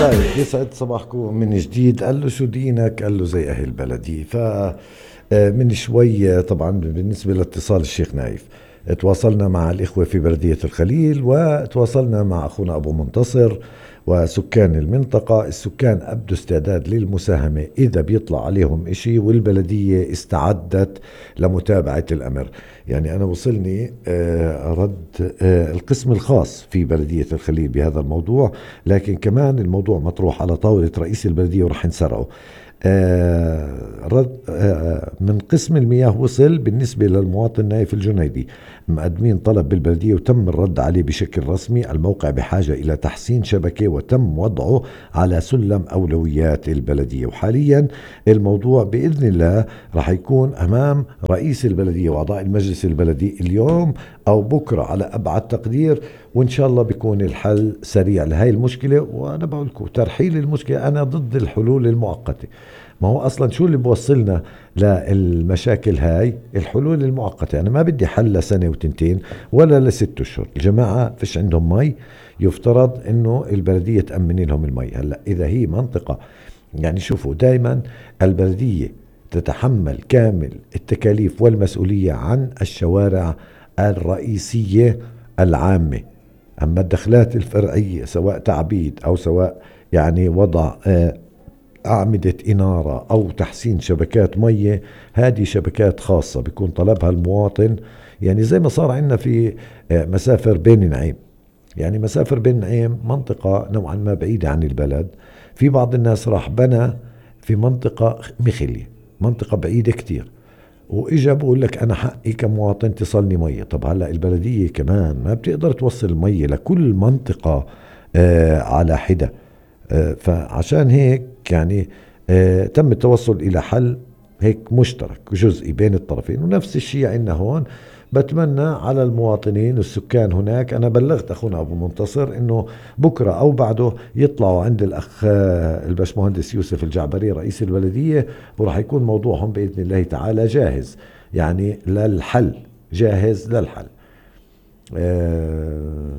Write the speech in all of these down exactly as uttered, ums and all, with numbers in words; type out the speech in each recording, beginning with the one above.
طيب يسعد صباحكم من جديد. قال له شو دينك؟ قال له زي أهل بلدي. ف آه، من شوي طبعا بالنسبة لاتصال الشيخ نايف، تواصلنا مع الإخوة في بلدية الخليل، وتواصلنا مع أخونا أبو منتصر وسكان المنطقة. السكان أبدوا استعداد للمساهمة إذا بيطلع عليهم إشي، والبلدية استعدت لمتابعة الأمر. يعني أنا وصلني آه، رد آه، القسم الخاص في بلدية الخليل بهذا الموضوع، لكن كمان الموضوع مطروح على طاولة رئيس البلدية ورح نسرعه. آه، رد آه، من قسم المياه وصل بالنسبة للمواطن نايف الجنيدي، مقدمين طلب بالبلدية وتم الرد عليه بشكل رسمي. الموقع بحاجة إلى تحسين شبكة وتم وضعه على سلم أولويات البلدية، وحاليا الموضوع بإذن الله راح يكون أمام رئيس البلدية وأعضاء المجلس البلدي اليوم أو بكرة على أبعد تقدير، وإن شاء الله بيكون الحل سريع لهي المشكلة. وأنا بقول لكم ترحيل المشكلة، أنا ضد الحلول المؤقتة. ما هو أصلا شو اللي بوصلنا للمشاكل هاي؟ الحلول المؤقتة. أنا ما بدي حل لسنة وتنتين ولا لست أشهر. الجماعة فيش عندهم مي، يفترض أنه البلدية تأمن لهم المي. هلأ إذا هي منطقة، يعني شوفوا دايما البلدية تتحمل كامل التكاليف والمسؤولية عن الشوارع الرئيسية العامة. أما الدخلات الفرعية سواء تعبيد أو سواء يعني وضع آه أعمدة إنارة أو تحسين شبكات مية، هذه شبكات خاصة بيكون طلبها المواطن. يعني زي ما صار عندنا في آه، مسافر بين نعيم. يعني مسافر بين نعيم منطقة نوعا ما بعيدة عن البلد، في بعض الناس راح بنى في منطقة مخلية، منطقة بعيدة كتير، واجا بقول لك انا حقي كمواطن تصلني مية. طب هلا البلدية كمان ما بتقدر توصل مية لكل منطقة آه على حدة. آه فعشان هيك يعني آه تم التوصل الى حل هيك مشترك جزئي بين الطرفين، ونفس الشيء عندنا هون. بتمنى على المواطنين السكان هناك، أنا بلغت أخونا أبو منتصر أنه بكرة أو بعده يطلعوا عند الأخ آه، الباشمهندس يوسف الجعبري رئيس البلدية، وراح يكون موضوعهم بإذن الله تعالى جاهز، يعني للحل، جاهز للحل. آه،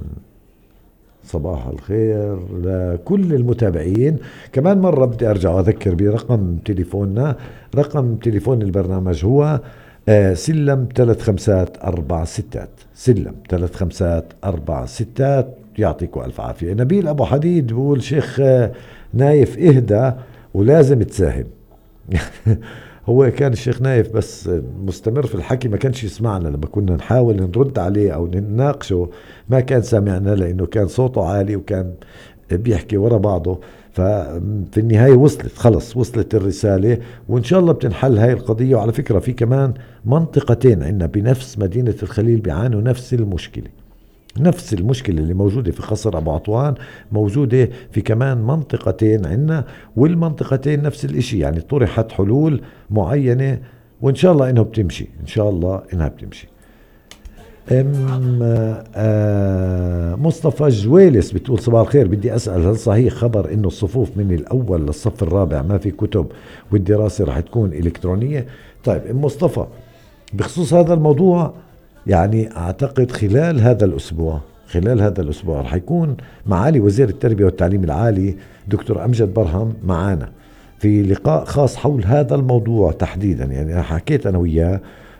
صباح الخير لكل المتابعين. كمان مرة بدي أرجع أذكر برقم تليفوننا. رقم تليفون البرنامج هو آه سلم ثلاث خمسات أربع ستات، سلم ثلاث خمسات أربع ستات. يعطيكم ألف عافية. نبيل أبو حديد بقول شيخ آه نايف اهدى ولازم تساهم. هو كان الشيخ نايف بس مستمر في الحكي، ما كانش يسمعنا لما كنا نحاول نرد عليه أو نناقشه، ما كان سامعنا لأنه كان صوته عالي وكان بيحكي ورا بعضه. ففي النهاية وصلت، خلص وصلت الرسالة، وإن شاء الله بتنحل هاي القضية. وعلى فكرة في كمان منطقتين عندنا بنفس مدينة الخليل بيعانوا نفس المشكلة، نفس المشكلة اللي موجودة في قصر أبو عطوان موجودة في كمان منطقتين عنا، والمنطقتين نفس الاشي. يعني طرحت حلول معينة وإن شاء الله إنها بتمشي، إن شاء الله إنها بتمشي. ام آه مصطفى جويلس بتقول صباح الخير، بدي أسأل هل صحيح خبر إنه الصفوف من الأول للصف الرابع ما في كتب والدراسة رح تكون إلكترونية؟ طيب ام مصطفى، بخصوص هذا الموضوع يعني أعتقد خلال هذا الأسبوع، خلال هذا الأسبوع رح يكون معالي وزير التربية والتعليم العالي دكتور أمجد برهم معانا في لقاء خاص حول هذا الموضوع تحديدا. يعني أنا حكيت أنا وياه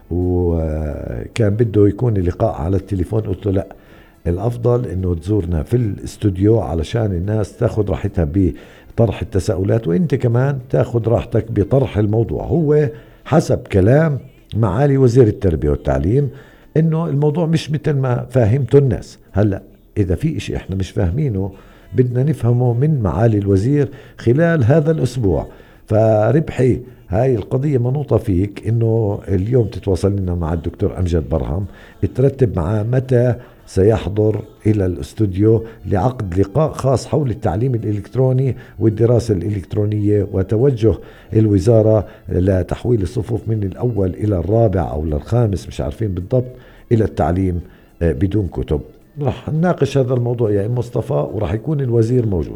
وكان بده يكون اللقاء على التليفون، قلت له لا، الأفضل أنه تزورنا في الاستوديو علشان الناس تاخد راحتها بطرح التساؤلات، وانت كمان تاخد راحتك بطرح الموضوع. هو حسب كلام معالي وزير التربية والتعليم انه الموضوع مش مثل ما فاهمته الناس. هلأ اذا في اشي احنا مش فاهمينه بدنا نفهمه من معالي الوزير خلال هذا الاسبوع. فربحي هاي القضية منوطة فيك انه اليوم تتواصل لنا مع الدكتور امجد برهم، ترتب معاه متى سيحضر إلى الاستوديو لعقد لقاء خاص حول التعليم الإلكتروني والدراسة الإلكترونية، وتوجه الوزارة لتحويل الصفوف من الأول إلى الرابع أو للخامس، مش عارفين بالضبط، إلى التعليم بدون كتب. رح نناقش هذا الموضوع يا إم مصطفى، ورح يكون الوزير موجود.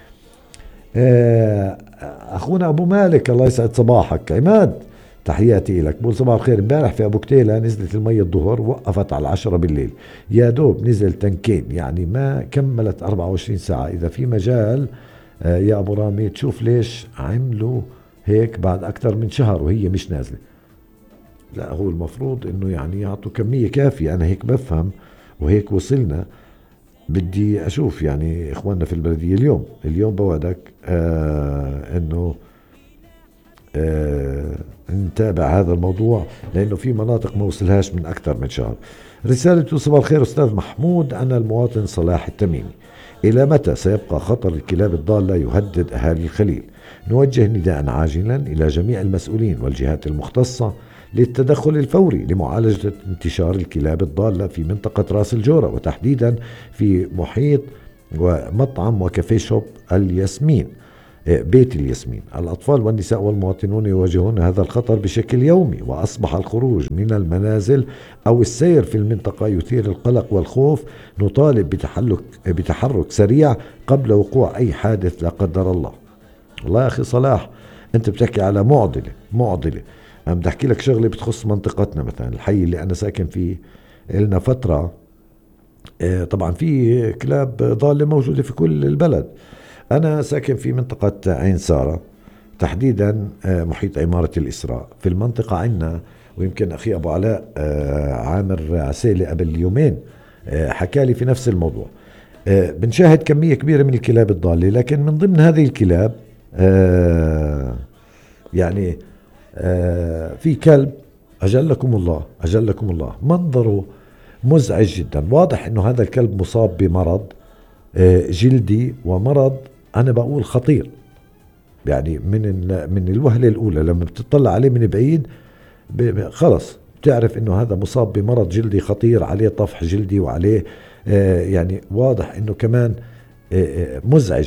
أخونا أبو مالك الله يسعد صباحك. عماد تحياتي لك، بقول صباح الخير، امبارح في ابو كتيلة نزلت المية الظهر وقفت على العشرة بالليل، يا دوب نزل تنكين، يعني ما كملت أربعة وعشرين ساعة. اذا في مجال آه يا ابو رامي تشوف ليش عملوا هيك بعد اكثر من شهر وهي مش نازله. لا هو المفروض انه يعني يعطوا كميه كافيه، انا هيك بفهم وهيك وصلنا. بدي اشوف يعني اخواننا في البلديه اليوم اليوم بوعدك آه انه آه نتابع هذا الموضوع، لانه في مناطق ما وصلهاش من اكثر من شهر. رسالة صباح الخير أستاذ محمود، أنا المواطن صلاح التميمي. إلى متى سيبقى خطر الكلاب الضالة يهدد أهالي الخليل؟ نوجه نداء عاجلا إلى جميع المسؤولين والجهات المختصة للتدخل الفوري لمعالجة انتشار الكلاب الضالة في منطقة راس الجورة، وتحديدا في محيط ومطعم وكافيه شوب الياسمين، بيت الياسمين. الأطفال والنساء والمواطنون يواجهون هذا الخطر بشكل يومي، وأصبح الخروج من المنازل أو السير في المنطقة يثير القلق والخوف. نطالب بتحرك, بتحرك سريع قبل وقوع أي حادث لا قدر الله. والله يا أخي صلاح أنت بتحكي على معضلة معضلة أنا بدي أحكي لك شغلة بتخص منطقتنا. مثلا الحي اللي أنا ساكن فيه لنا فترة طبعا في كلاب ضالة موجودة في كل البلد. أنا ساكن في منطقة عين سارة، تحديدا محيط عمارة الإسراء. في المنطقة عنا، ويمكن أخي أبو علاء عامر عسيلي قبل يومين حكى لي في نفس الموضوع. بنشاهد كمية كبيرة من الكلاب الضالة، لكن من ضمن هذه الكلاب يعني في كلب أجلكم الله أجلكم الله منظره مزعج جدا. واضح أنه هذا الكلب مصاب بمرض جلدي، ومرض أنا بقول خطير. يعني من من الوهلة الأولى لما بتطلع عليه من بعيد خلص بتعرف إنه هذا مصاب بمرض جلدي خطير، عليه طفح جلدي وعليه يعني واضح إنه كمان مزعج.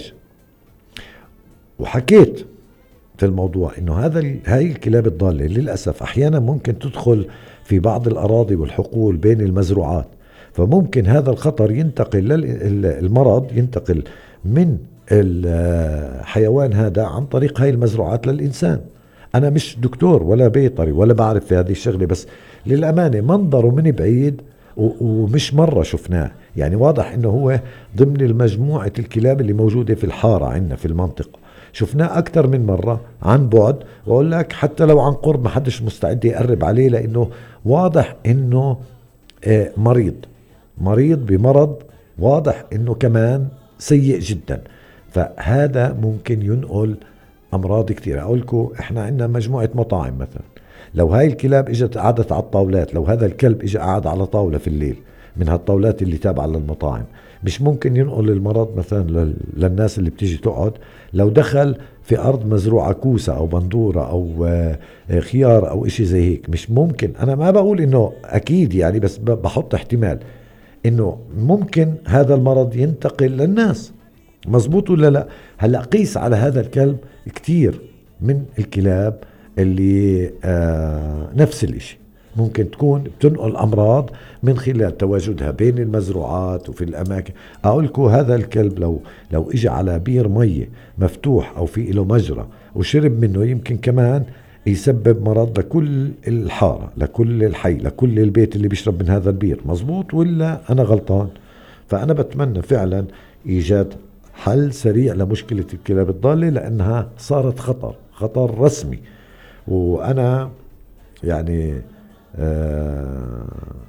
وحكيت في الموضوع إنه هذا هاي الكلاب الضالة للأسف أحيانا ممكن تدخل في بعض الأراضي والحقول بين المزروعات، فممكن هذا الخطر ينتقل للمرض ينتقل من الحيوان هذا عن طريق هاي المزروعات للإنسان. أنا مش دكتور ولا بيطري ولا بعرف في هذه الشغلة، بس للأمانة منظره من بعيد ومش مرة شفناه، يعني واضح إنه هو ضمن المجموعة الكلاب اللي موجودة في الحارة عندنا في المنطقة. شفناه أكثر من مرة عن بعد، وأقول لك حتى لو عن قرب ما حدش مستعد يقرب عليه، لأنه واضح إنه مريض مريض بمرض واضح إنه كمان سيء جدا. فهذا ممكن ينقل أمراض كثيرة. أقول لكم إحنا عندنا مجموعة مطاعم، مثلا لو هاي الكلاب إجت قعدت على الطاولات، لو هذا الكلب إجا قعد على طاولة في الليل من هالطاولات اللي تابعة للمطاعم، مش ممكن ينقل المرض مثلا للناس اللي بتيجي تقعد. لو دخل في أرض مزروعة كوسة أو بندورة أو خيار أو إشي زي هيك، مش ممكن. أنا ما بقول إنه أكيد يعني، بس بحط احتمال إنه ممكن هذا المرض ينتقل للناس. مزبوط ولا لا؟ هلأ قيس على هذا الكلب كتير من الكلاب اللي آه نفس الاشي ممكن تكون بتنقل أمراض من خلال تواجدها بين المزروعات وفي الأماكن. أقول لكم هذا الكلب لو لو إجا على بير مية مفتوح أو في له مجرى وشرب منه، يمكن كمان يسبب مرض لكل الحارة، لكل الحي، لكل البيت اللي بيشرب من هذا البير. مزبوط ولا أنا غلطان؟ فأنا بتمنى فعلا إيجاد حل سريع لمشكلة الكلاب الضالة، لأنها صارت خطر خطر رسمي. وأنا يعني آه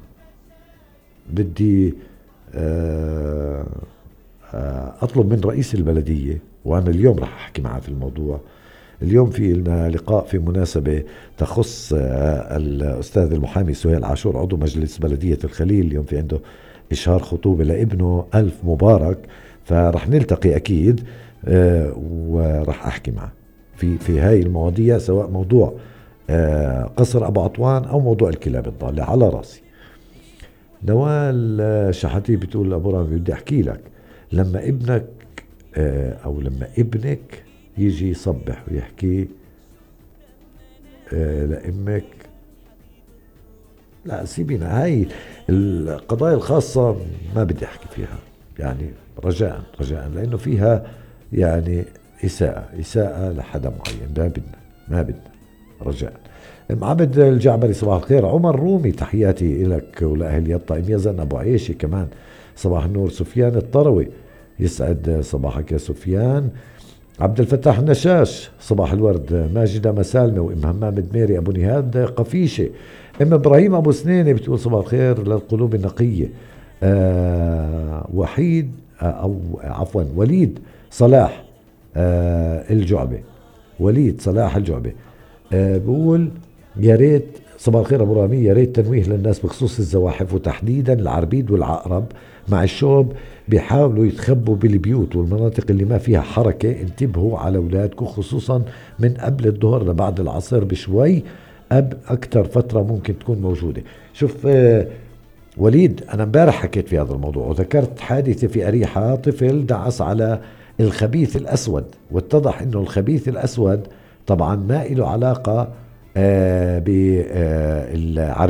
بدي آه آه أطلب من رئيس البلدية، وأنا اليوم رح أحكي معه في الموضوع. اليوم في لنا لقاء في مناسبة تخص آه الأستاذ المحامي سهيل عاشور عضو مجلس بلدية الخليل. اليوم في عنده إشهار خطوبة لابنه ألف مبارك، فرح نلتقي أكيد آه ورح أحكي معه في في هاي المواضيع، سواء موضوع آه قصر أبو عطوان أو موضوع الكلاب الضالة على راسي. نوال شحاتي بتقول أبو رامي بدي أحكي لك، لما ابنك آه أو لما ابنك يجي يصبح ويحكي آه لأمك، لا سيبينا هاي القضايا الخاصة ما بدي أحكي فيها، يعني رجاء رجاء، لأنه فيها يعني إساءة إساءة لحدا معين. ما بدنا ما بدنا رجاء. عبد الجعبري صباح الخير. عمر رومي تحياتي لك ولأهل يطا. يزن أبو عيشي كمان صباح النور. سفيان الطروي يسعد صباحك يا سفيان. عبد الفتاح النشاش صباح الورد. ماجدة مسالمة وام همام دميري ابو نهاد قفيشه. ام ابراهيم ابو سنينه بتقول صباح الخير للقلوب النقيه. آه وحيد آه او عفوا وليد صلاح آه الجعبه. وليد صلاح الجعبه آه بقول يا ريت صباح الخير ابو رامي، يا ريت تنويه للناس بخصوص الزواحف وتحديدا العربيد والعقرب مع الشوب بيحاولوا يتخبوا بالبيوت والمناطق اللي ما فيها حركة. انتبهوا على اولادكم خصوصا من قبل الظهر لبعد العصر بشوي، أب اكتر فترة ممكن تكون موجودة. شوف آه وليد، انا امبارح حكيت في هذا الموضوع وذكرت حادثة في اريحة، طفل دعس على الخبيث الاسود واتضح انه الخبيث الاسود طبعا ما له علاقة آه بالعربيد